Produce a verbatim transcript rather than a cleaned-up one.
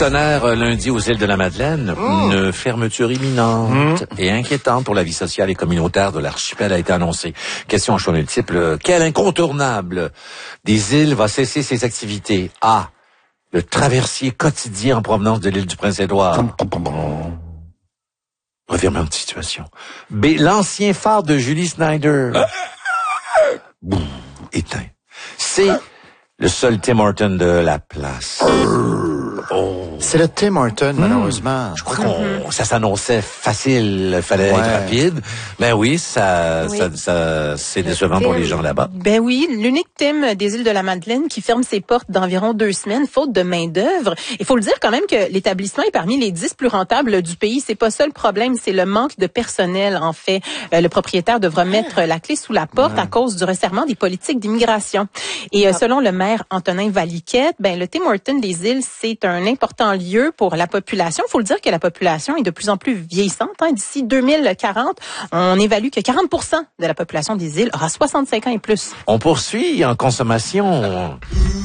tonnerre lundi aux îles de la Madeleine. Mmh. Une fermeture imminente mmh. et inquiétante pour la vie sociale et communautaire de l'archipel a été annoncée. Question en choix multiple. Quel incontournable des îles va cesser ses activités? A. Le traversier quotidien en provenance de l'île du Prince-Édouard. Revirement de situation. B. L'ancien phare de Julie Snyder. Bouh, éteint. C. Le seul Tim Horton de la place. Oh. C'est le Tim Horton, mmh. malheureusement. Je crois qu'on mm-hmm. ça s'annonçait facile, fallait ouais. être rapide. Ben oui, ça, oui. ça, ça c'est décevant pour les gens là-bas. Ben oui, l'unique Tim des îles de la Madeleine qui ferme ses portes d'environ deux semaines, faute de main d'œuvre. Il faut le dire quand même que l'établissement est parmi les dix plus rentables du pays. C'est pas ça le problème, c'est le manque de personnel. En fait, euh, le propriétaire devra mettre la clé sous la porte ouais. à cause du resserrement des politiques d'immigration. Et euh, selon le maire Antonin Valiquette, ben le Tim Horton des îles, c'est un important lieu pour la population. Il faut le dire que la population est de plus en plus vieillissante. Hein. D'ici deux mille quarante, on évalue que quarante pour cent de la population des îles aura soixante-cinq ans et plus. On poursuit en consommation.